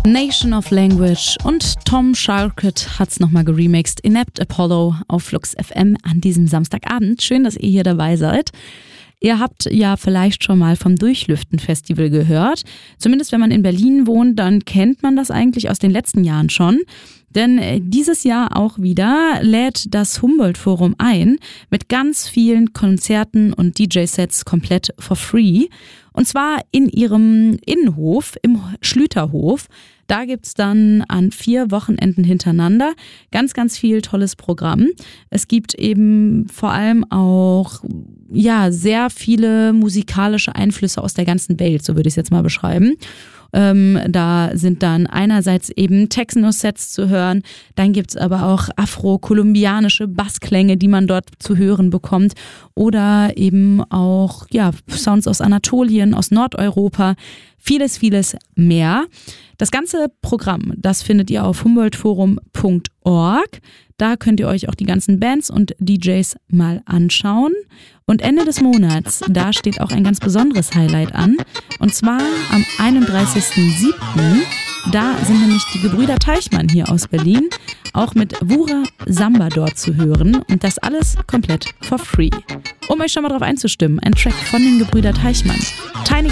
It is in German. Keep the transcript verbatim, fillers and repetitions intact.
Nation of Language und Tom Sharkett hat's nochmal geremixed. Inept Apollo auf Flux F M an diesem Samstagabend. Schön, dass ihr hier dabei seid. Ihr habt ja vielleicht schon mal vom Durchlüften-Festival gehört. Zumindest wenn man in Berlin wohnt, dann kennt man das eigentlich aus den letzten Jahren schon. Denn dieses Jahr auch wieder lädt das Humboldt-Forum ein mit ganz vielen Konzerten und D J-Sets komplett for free. Und zwar in ihrem Innenhof, im Schlüterhof. Da gibt's dann an vier Wochenenden hintereinander ganz, ganz viel tolles Programm. Es gibt eben vor allem auch ja sehr viele musikalische Einflüsse aus der ganzen Welt, so würde ich es jetzt mal beschreiben. Ähm, da sind dann einerseits eben Techno-Sets zu hören, dann gibt's aber auch afro-kolumbianische Bassklänge, die man dort zu hören bekommt oder eben auch ja Sounds aus Anatolien, aus Nordeuropa, vieles, vieles mehr. Das ganze Programm, das findet ihr auf humboldtforum punkt org. Da könnt ihr euch auch die ganzen Bands und D Js mal anschauen. Und Ende des Monats, da steht auch ein ganz besonderes Highlight an. Und zwar am einunddreißigsten siebten Da sind nämlich die Gebrüder Teichmann hier aus Berlin, auch mit Wura Samba dort zu hören. Und das alles komplett for free. Um euch schon mal drauf einzustimmen, ein Track von den Gebrüder Teichmann. Tiny